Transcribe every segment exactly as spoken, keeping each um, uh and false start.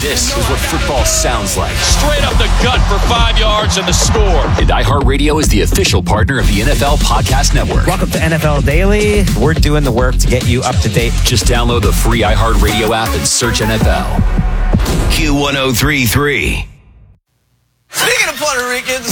This is what football sounds like. Straight up the gut for five yards and the score. And iHeartRadio is the official partner of the N F L Podcast Network. Welcome to N F L Daily. We're doing the work to get you up to date. Just download the free iHeartRadio app and search N F L. Q one oh three point three. Speaking of Puerto Ricans,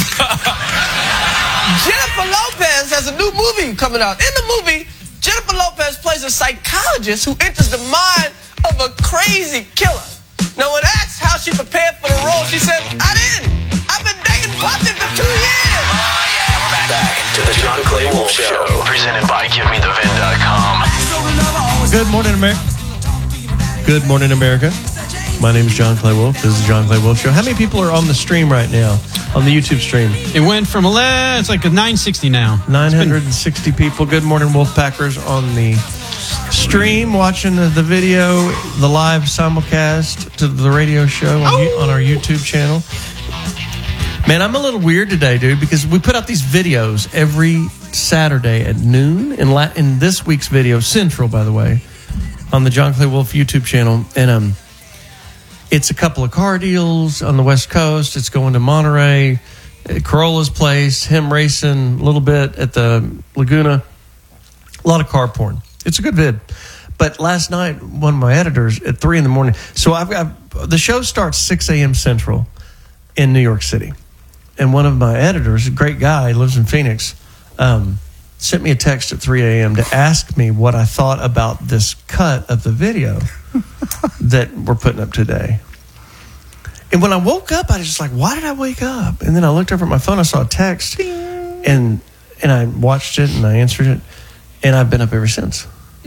Jennifer Lopez has a new movie coming out. In the movie, Jennifer Lopez plays a psychologist who enters the mind of a crazy killer. Now, when asked how she prepared for the role, she said, I didn't. I've been dating Puppy for two years. Oh, yeah, we're back. Back to the John Clay Wolf Show, presented by Give Me The Vin dot com. Good morning, America. Good morning, America. My name is John Clay Wolf. This is the John Clay Wolf Show. How many people are on the stream right now, on the YouTube stream? It went from eleven, it's like a nine sixty now. nine hundred sixty people. Good morning, Wolfpackers, on the stream, watching the, the video, the live simulcast to the radio show on, oh. on our YouTube channel. Man, I'm a little weird today, dude, because we put out these videos every Saturday at noon. In, la- in this week's video, Central, by the way, on the John Clay Wolf YouTube channel. And um, it's a couple of car deals on the West Coast. It's going to Monterey, Corolla's place, him racing a little bit at the Laguna. A lot of car porn. It's a good vid. But last night, one of my editors at three in the morning. So I've got the show starts six a.m. Central in New York City. And one of my editors, a great guy, lives in Phoenix, um, sent me a text at three a.m. to ask me what I thought about this cut of the video that we're putting up today. And when I woke up, I was just like, why did I wake up? And then I looked over at my phone, I saw a text, and and I watched it, and I answered it, and I've been up ever since.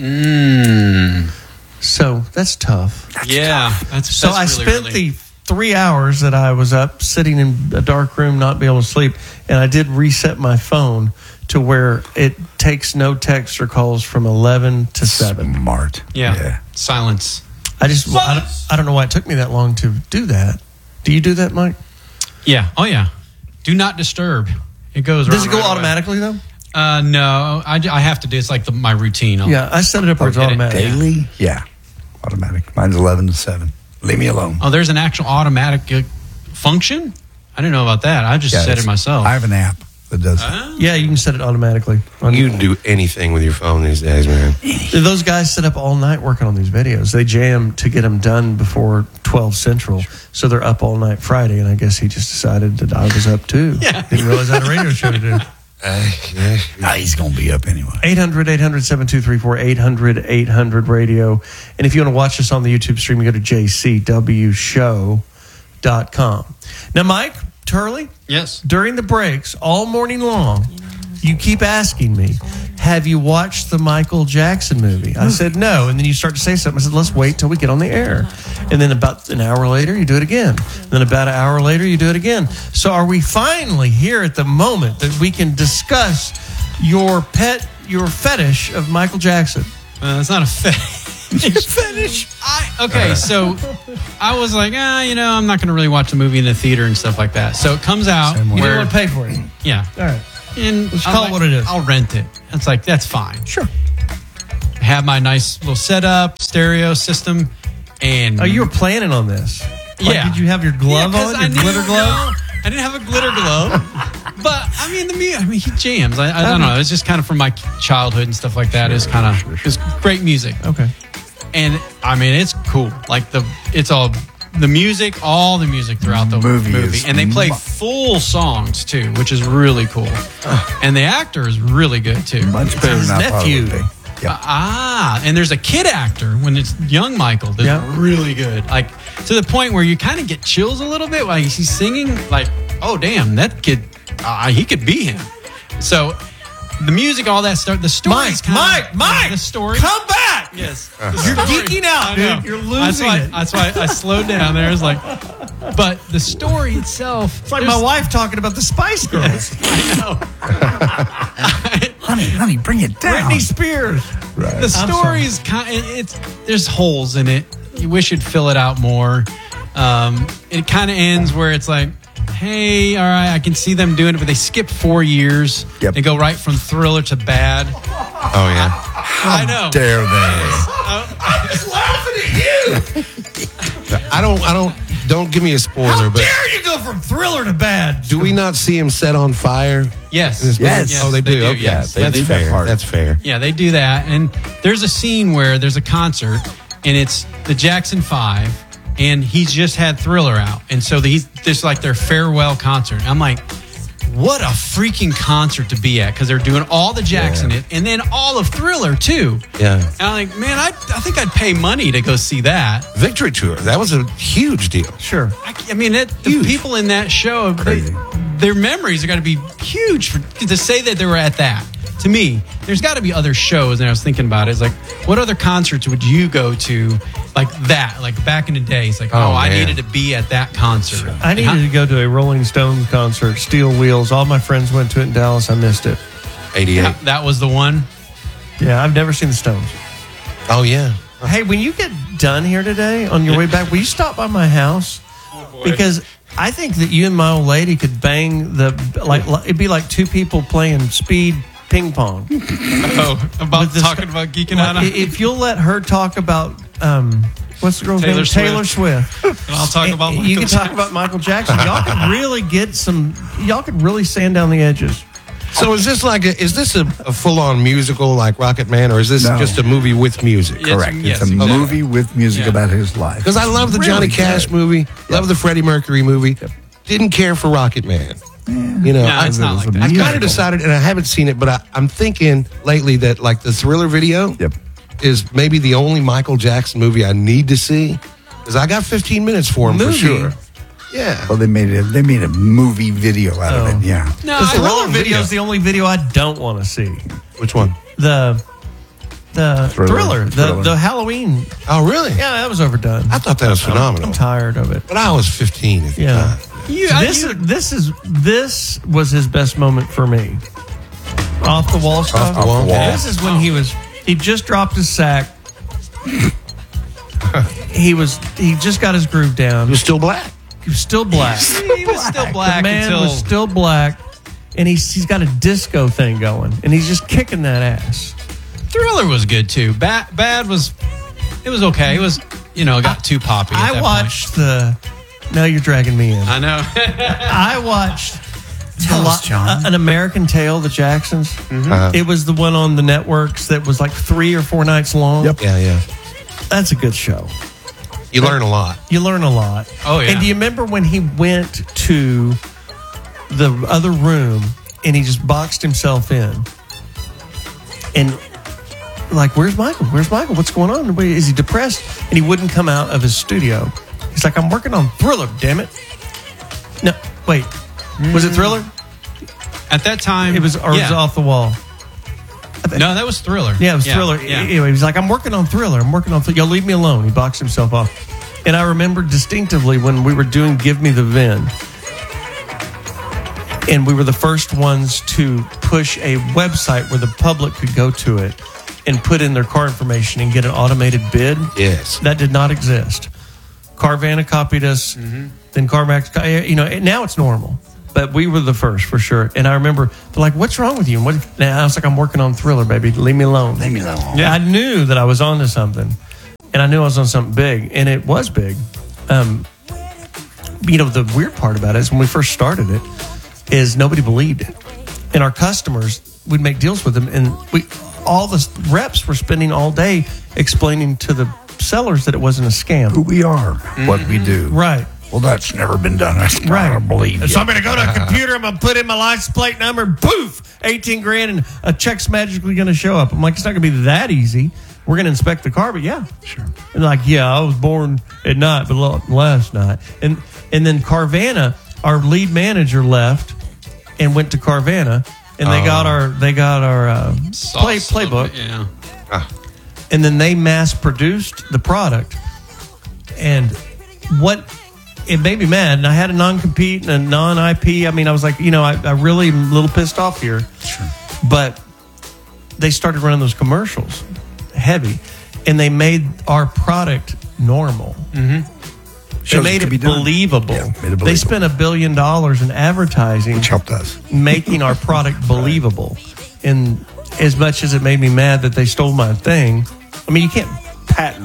Mm. So that's tough. That's yeah. Tough. That's, so that's I really, spent really... the three hours that I was up sitting in a dark room, not be able to sleep, and I did reset my phone to where it takes no text or calls from eleven to seven. Smart. Yeah. yeah. Silence. I just, well, I, don't, I don't know why it took me that long to do that. Do you do that, Mike? Yeah. Oh, yeah. Do not disturb. It goes Does it go right automatically, away. though? Uh, no. I, I have to do It's like the, my routine. I'll, yeah, I set it up where it's automatic. It. Daily? Yeah. Automatic. Mine's eleven to seven. Leave me alone. Oh, there's an actual automatic uh, function? I didn't know about that. I just yeah, set it myself. I have an app that does it. Uh, yeah, you can set it automatically. You can do anything with your phone these days, man. Those guys sit up all night working on these videos. They jam to get them done before twelve Central. So they're up all night Friday, and I guess he just decided that I was up too. Yeah. Didn't realize I had a radio show to do. Uh, yeah. Nah, he's going to be up anyway. eight hundred, eight hundred, seven two three four, eight hundred, eight hundred radio. And if you want to watch us on the YouTube stream, you go to j c w show dot com. Now, Mike Turley? Yes. During the breaks, all morning long, you keep asking me, have you watched the Michael Jackson movie? I said no. And then you start to say something. I said, let's wait till we get on the air. And then about an hour later, you do it again. And then about an hour later, you do it again. So are we finally here at the moment that we can discuss your pet, your fetish of Michael Jackson? Uh, it's not a fetish. fetish. I, okay, so I was like, ah, you know, I'm not going to really watch a movie in the theater and stuff like that. So it comes out. You where, don't want to pay for it. Yeah. All right. And Let's call like, it what it is. I'll rent it. It's like, that's fine. Sure. Have my nice little setup, stereo system, and... Oh, you were planning on this? Like, yeah. Did you have your glove yeah, on, your I glitter knew, glove? No, I didn't have a glitter glove. But, I mean, the I mean, he jams. I, I don't know. It's just kind of from my childhood and stuff like that. Sure, it's kind of sure, sure. It's great music. Okay. And, I mean, it's cool. Like, the it's all... The music, all the music throughout the movie. movie. And they play full songs, too, which is really cool. And the actor is really good, too. Much better his than nephew. Yep. Uh, ah, and there's a kid actor when it's young Michael that's yep. really good. Like, to the point where you kind of get chills a little bit while he's singing. Like, oh, damn, that kid, uh, he could be him. So... The music, all that stuff. The story. Mike, kinda, Mike, Mike. The story. Come back. Yes. Uh-huh. You're geeking out, dude. You're losing that's why, it. That's why I slowed down there. It's like, but the story itself. It's like my wife talking about the Spice Girls. Yes, I know. honey, honey, bring it down. Britney Spears. Right. The story's kind. It's there's holes in it. You wish you'd fill it out more. Um, it kind of ends where it's like, hey, all right, I can see them doing it, but they skip four years. Yep. They go right from Thriller to Bad. Oh, yeah. I know. Dare they? I'm just laughing at you. I don't. I don't. Don't give me a spoiler. How but dare you go from Thriller to Bad? do we not see him set on fire? Yes. In this movie? Yes. Oh, they do. They do, okay. yes. They That's do that fair. part. That's fair. Yeah, they do that. And there's a scene where there's a concert, and it's the Jackson Five, and he's just had Thriller out. And so he's this like their farewell concert. I'm like, what a freaking concert to be at, because they're doing all the Jackson Yeah. it, and then all of Thriller too. Yeah. And I'm like, man, I, I think I'd pay money to go see that. Victory tour. That was a huge deal. Sure. I, I mean, it, the people in that show, they, their memories are going to be huge for, to say that they were at that. To me, there's got to be other shows, and I was thinking about it. It's like, what other concerts would you go to like that? Like back in the day, it's like, oh, Oh, I man. needed to be at that concert. I And needed how- to go to a Rolling Stones concert, Steel Wheels. All my friends went to it in Dallas. I missed it. eighty-eight. that, that was the one. Yeah, I've never seen the Stones. Oh, yeah. Hey, when you get done here today on your way back, will you stop by my house? Because I think that you and my old lady could bang the like. like- It'd be like two people playing speed ping pong. Oh, about With this- talking about geeking out. Like, on- if you'll let her talk about um, what's the girl's Taylor name? Swift. Taylor Swift. And I'll talk about you Michael can talk Jackson. about Michael Jackson. Y'all could really get some. Y'all could really sand down the edges. So is this like a, is this a, a full on musical like Rocket Man, or is this No. just a movie with music? Yes, Correct. yes, It's a exactly. movie with music Yeah. about his life. Because I love the Really Johnny Cash good. movie, love the Freddie Mercury movie. Didn't care for Rocket Man. You know, No, I, it's not like that. I kind musical. of decided, and I haven't seen it, but I, I'm thinking lately that like the Thriller video Yep. is maybe the only Michael Jackson movie I need to see. Because I got fifteen minutes for him Movie? for sure. Yeah. Well, they made it. They made a movie video out Oh. of it. Yeah. No, The I Thriller love video is the only video I don't want to see. Which one? The the Thriller. thriller, the Thriller. the Halloween. Oh, really? Yeah, that was overdone. I thought that was phenomenal. I'm tired of it. But I was fifteen at the Yeah. time. You, I- This you- is this is this was his best moment for me. Off the wall stuff. the wall. Off the wall. This is when he was he just dropped his sack. he was he just got his groove down. It was still black. He was still black. he was still black The man until was still black, and he's he's got a disco thing going, and he's just kicking that ass. Thriller was good too. Bad, bad was, it was okay. It was, you know, it got too poppy. At I that watched the. Now you're dragging me in. Point. I know. I watched Tell a us, lot- John. uh, An American Tale, the Jacksons. Uh-huh. It was the one on the networks that was like three or four nights long. Yep. Yeah, yeah. That's a good show. You learn a lot. You learn a lot. Oh, yeah. And do you remember when he went to the other room and he just boxed himself in? And like, where's Michael? Where's Michael? What's going on? Is he depressed? And he wouldn't come out of his studio. He's like, I'm working on Thriller, damn it. No, wait. Was it Thriller? At that time, It was, or it yeah. was Off the Wall? No, that was Thriller. Yeah, it was Thriller. Yeah. Anyway, he was like, I'm working on Thriller. I'm working on Thriller. Y'all leave me alone. He boxed himself off. And I remember distinctively when we were doing Give Me the Vin, and we were the first ones to push a website where the public could go to it and put in their car information and get an automated bid. Yes. That did not exist. Carvana copied us. Then CarMax, co- you know, now it's normal. But we were the first for sure. And I remember they're like, "What's wrong with you?" And what? And I was like, "I'm working on Thriller, baby. Leave me alone." Leave me alone. Yeah, I knew that I was onto something, and I knew I was on something big, and it was big. Um, you know, the weird part about it is when we first started it, is nobody believed it, and our customers, we'd make deals with them, and we, all the reps were spending all day explaining to the sellers that it wasn't a scam. Who we are, what we do. Right. Well, that's never been done. I still Right. don't believe you. So I'm going to go to a computer. I'm going to put in my license plate number. Poof, eighteen grand, and a check's magically going to show up. I'm like, it's not going to be that easy. We're going to inspect the car, but yeah, Sure. and like, yeah, I was born at night, but lo- last night, and and then Carvana, our lead manager left and went to Carvana, and they Oh. got our they got our uh, play Sauce a little playbook, bit, yeah. and then they mass produced the product. And what it made me mad, and I had a non-compete and a non-I P. I mean, I was like, you know, I, I really am a little pissed off here. Sure. But they started running those commercials heavy, and they made our product normal. Mm-hmm. They Shows made it it could be done. believable. Yeah, made it They believable. spent a billion dollars in advertising, Which helped us. making our product believable. And as much as it made me mad that they stole my thing, I mean, you can't patent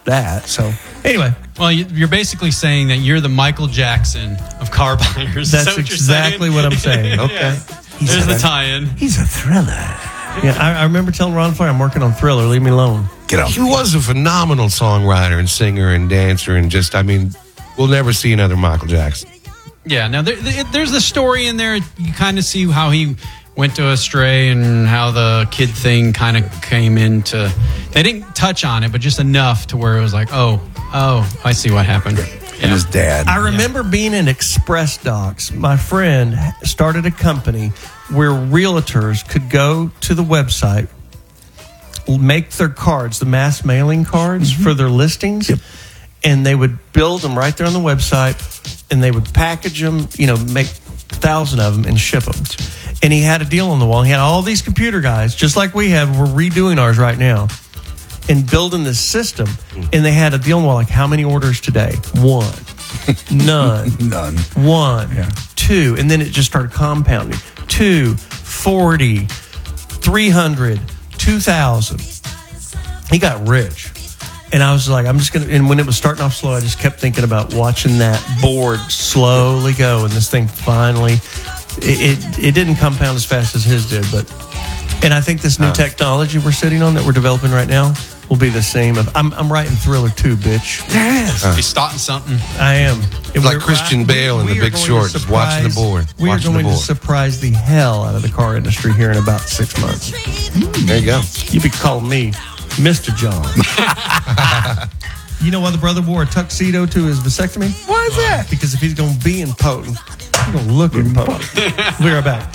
that. So anyway, Well, you- you're basically saying that you're the Michael Jackson of car buyers. Is that's that what you're exactly saying? what I'm saying. Okay. Yeah. There's the tie-in. He's a thriller. Yeah, I, I remember telling Ron Flair, I'm working on Thriller. Leave me alone. Get out. He was a phenomenal songwriter and singer and dancer, and just, I mean, we'll never see another Michael Jackson. Yeah, now there, there- there's the story in there. You kind of see how he went to astray and how the kid thing kind of came into. They didn't touch on it, but just enough to where it was like, oh, oh, I see what happened. And his dad. I remember being in Express Docs. My friend started a company where realtors could go to the website, make their cards, the mass mailing cards for their listings, Yep. and they would build them right there on the website, and they would package them, you know, make a thousand of them and ship them. And he had a deal on the wall. He had all these computer guys, just like we have. We're redoing ours right now and building this system. And they had a deal on the wall, like how many orders today? One. None. None. One. Yeah. Two. And then it just started compounding. Two. Forty. Three hundred. Two thousand. He got rich. And I was like, I'm just going to, and when it was starting off slow, I just kept thinking about watching that board slowly go. And this thing finally, it, it, it didn't compound as fast as his did, but, and I think this new technology we're sitting on that we're developing right now will be the same. Of, I'm, I'm writing Thriller two, bitch. Yes. He's starting something. I am. And Like we're- Christian Bale in we The are Big going to Short, just watching the surprise- board, We are watching the going to board. surprise the hell out of the car industry here in about six months. There you go. You be calling me Mister John. You know why the brother wore a tuxedo to his vasectomy? Why is that? Because if he's going to be impotent, he's going to look impotent. We'll be right back.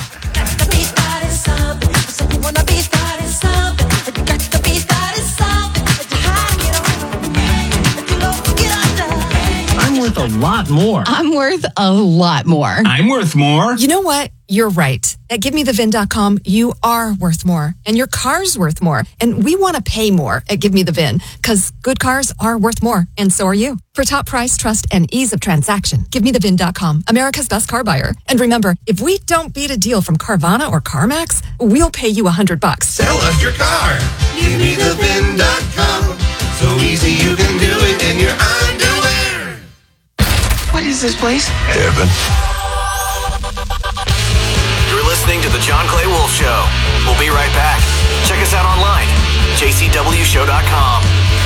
I'm worth a lot more. I'm worth a lot more. I'm worth more. You know what? You're right. At give me the vin dot com, you are worth more. And your car's worth more. And we want to pay more at Give Me The Vin, because good cars are worth more. And so are you. For top price, trust, and ease of transaction, give me the vin dot com, America's best car buyer. And remember, if we don't beat a deal from Carvana or CarMax, we'll pay you a hundred bucks. Sell us your car. Give me the vin dot com. So easy you can do it in your underwear. What is this place? Heaven. You're listening to The John Clay Wolf Show. We'll be right back. Check us out online, j c w show dot com.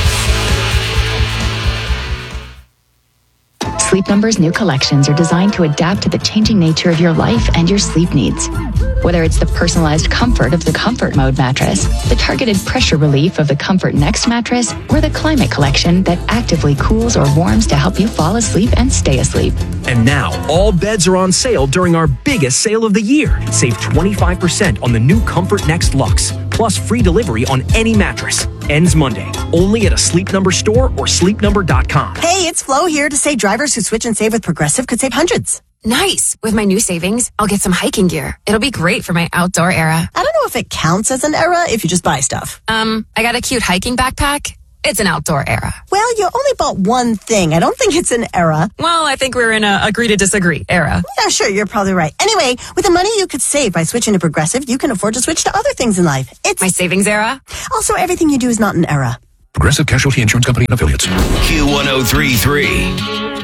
Sleep Number's new collections are designed to adapt to the changing nature of your life and your sleep needs. Whether it's the personalized comfort of the Comfort Mode mattress, the targeted pressure relief of the Comfort Next mattress, or the Climate Collection that actively cools or warms to help you fall asleep and stay asleep. And now, all beds are on sale during our biggest sale of the year. Save twenty-five percent on the new Comfort Next Luxe, plus free delivery on any mattress. Ends Monday, only at a Sleep Number store or sleep number dot com. Hey, it's Flo here to say drivers who switch and save with Progressive could save hundreds. Nice. With my new savings, I'll get some hiking gear. It'll be great for my outdoor era. I don't know if it counts as an era if you just buy stuff. Um, I got a cute hiking backpack. It's an outdoor era. Well, you only bought one thing. I don't think it's an era. Well, I think we're in a agree to disagree era. Yeah, sure, you're probably right. Anyway, with the money you could save by switching to Progressive, you can afford to switch to other things in life. It's my savings era. Also, everything you do is not an era. Progressive Casualty Insurance Company and Affiliates. Q one oh three three.